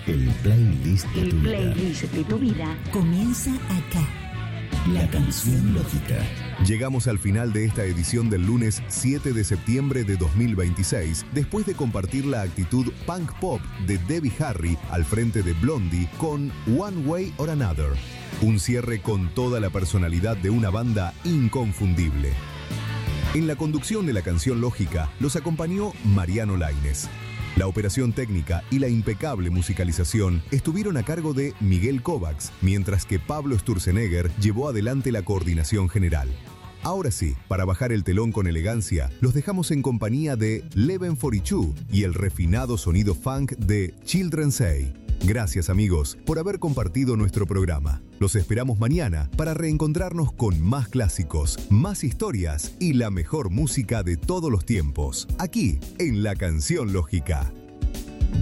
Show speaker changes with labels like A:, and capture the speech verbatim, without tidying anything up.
A: El playlist de
B: El
A: tu vida.
B: playlist de tu vida
C: Comienza acá.
A: La canción lógica.
D: Llegamos al final de esta edición del lunes siete de septiembre de dos mil veintiséis, después de compartir la actitud punk pop de Debbie Harry al frente de Blondie con One Way or Another. Un cierre con toda la personalidad de una banda inconfundible. En la conducción de la canción lógica los acompañó Mariano Laínez. La operación técnica y la impecable musicalización estuvieron a cargo de Miguel Kovacs, mientras que Pablo Sturzenegger llevó adelante la coordinación general. Ahora sí, para bajar el telón con elegancia, los dejamos en compañía de Leven Forichu y el refinado sonido funk de Children Say. Gracias amigos por haber compartido nuestro programa. Los esperamos mañana para reencontrarnos con más clásicos, más historias y la mejor música de todos los tiempos, aquí en La Canción Lógica.